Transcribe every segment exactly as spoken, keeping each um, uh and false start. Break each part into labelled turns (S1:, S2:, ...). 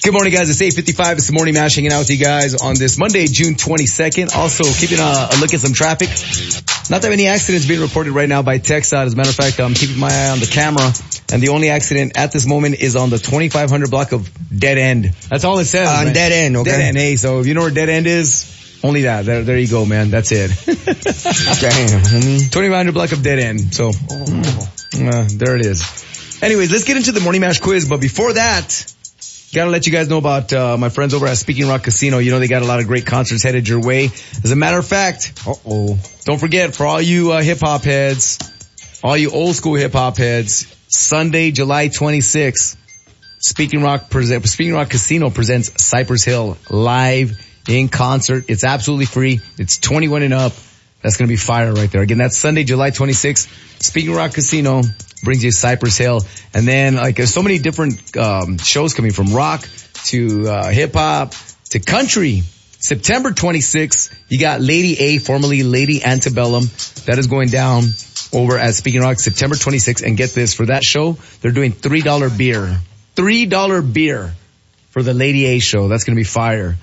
S1: Good morning, guys. It's eight fifty-five. It's the Morning Mash hanging out with you guys on this Monday, June twenty-second. Also, keeping a, a look at some traffic. Not that many accidents being reported right now by TxDOT. As a matter of fact, I'm keeping my eye on the camera. And the only accident at this moment is on the twenty-five hundred block of Dead End. That's all it says.
S2: On
S1: man.
S2: Dead End, okay.
S1: Dead End, hey. So if you know where Dead End is, only that. There, there you go, man. That's it.
S2: Damn, homie.
S1: twenty-five hundred block of Dead End. So, oh. uh, there it is. Anyways, let's get into the Morning Mash quiz. But before that, gotta let you guys know about uh my friends over at Speaking Rock Casino. You know they got a lot of great concerts headed your way. As a matter of fact, uh-oh, don't forget, for all you uh, hip-hop heads, all you old-school hip-hop heads, Sunday, July twenty-sixth, Speaking Rock present, Speaking Rock Casino presents Cypress Hill live in concert. It's absolutely free. It's twenty-one and up. That's gonna be fire right there. Again, that's Sunday, July twenty-sixth, Speaking Rock Casino brings you Cypress Hill. And then, like, there's so many different um shows coming, from rock to uh hip hop to country. September twenty-sixth, you got Lady A, formerly Lady Antebellum. That is going down over at Speaking Rock September twenty-sixth. And get this, for that show, they're doing three dollar beer. three dollar beer for the Lady A show. That's going to be fire.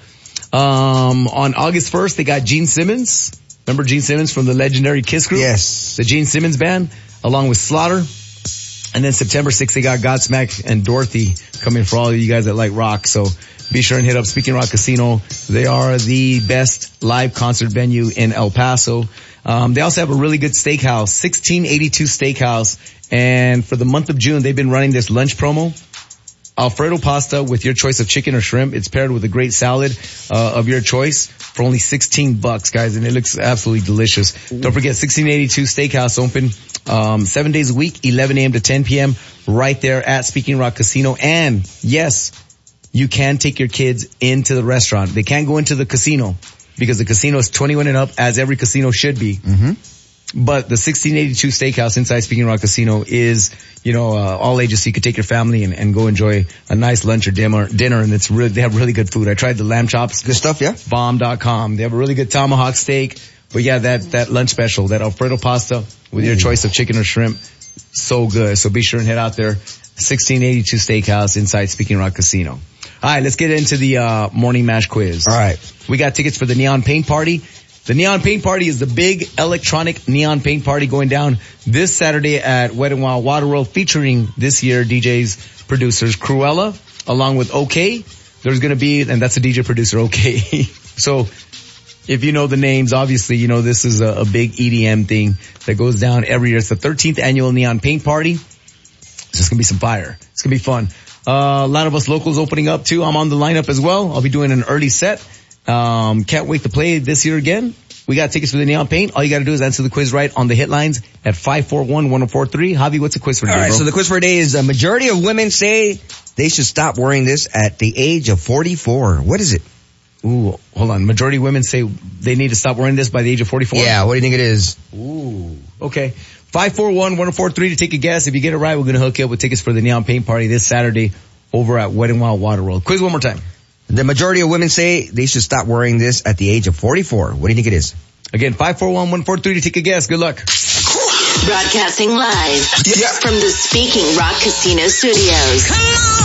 S1: Um on August first, they got Gene Simmons. Remember Gene Simmons from the legendary Kiss Group?
S2: Yes.
S1: The Gene Simmons Band, along with Slaughter. And then September sixth, they got Godsmack and Dorothy coming for all of you guys that like rock. So be sure and hit up Speaking Rock Casino. They are the best live concert venue in El Paso. Um, they also have a really good steakhouse, sixteen eighty-two Steakhouse. And for the month of June, they've been running this lunch promo. Alfredo pasta with your choice of chicken or shrimp. It's paired with a great salad uh, of your choice for only sixteen bucks, guys, and it looks absolutely delicious. Ooh. Don't forget, sixteen eighty-two Steakhouse, open um seven days a week, eleven a.m. to ten p.m. right there at Speaking Rock Casino. And yes, you can take your kids into the restaurant. They can't go into the casino because the casino is twenty-one and up, as every casino should be. Mm-hmm. But the sixteen eighty-two Steakhouse inside Speaking Rock Casino is, you know, uh, all ages, so you could take your family and, and go enjoy a nice lunch or dinner, dinner, and it's really, they have really good food. I tried the lamb chops.
S2: Good stuff, yeah.
S1: bomb dot com. They have a really good tomahawk steak. But yeah, that, that lunch special, that Alfredo pasta with your choice of chicken or shrimp, so good. So be sure and head out there, sixteen eighty-two Steakhouse inside Speaking Rock Casino. All right, let's get into the uh Morning Mash quiz.
S2: All right.
S1: We got tickets for the Neon Paint Party. The Neon Paint Party is the big electronic neon paint party going down this Saturday at Wet n Wild Water World, featuring this year D Js, producers Cruella, along with OK. There's going to be, and that's a D J producer, OK. So if you know the names, obviously, you know this is a, a big E D M thing that goes down every year. It's the thirteenth annual Neon Paint Party. It's just going to be some fire. It's going to be fun. Uh, a lot of us locals opening up too. I'm on the lineup as well. I'll be doing an early set. Um, can't wait to play this year again. We got tickets for the Neon Paint. All you got to do is answer the quiz right on the hit lines at five four one, one oh four three. Javi, what's the quiz for today,
S2: All right,
S1: bro?
S2: so the quiz for today is a majority of women say they should stop wearing this at the age of forty-four. What is it?
S1: Ooh, hold on. Majority of women say they need to stop wearing this by the age of forty-four?
S2: Yeah, what do you think it is?
S1: Ooh, okay. five four one, one oh four three to take a guess. If you get it right, we're going to hook you up with tickets for the Neon Paint Party this Saturday over at Wet n Wild Water World. Quiz one more time.
S2: The majority of women say they should stop wearing this at the age of forty-four. What do you think it is?
S1: Again, five four one, one four three to take a guess. Good luck.
S3: Broadcasting live yeah. from the Speaking Rock Casino Studios. Come on!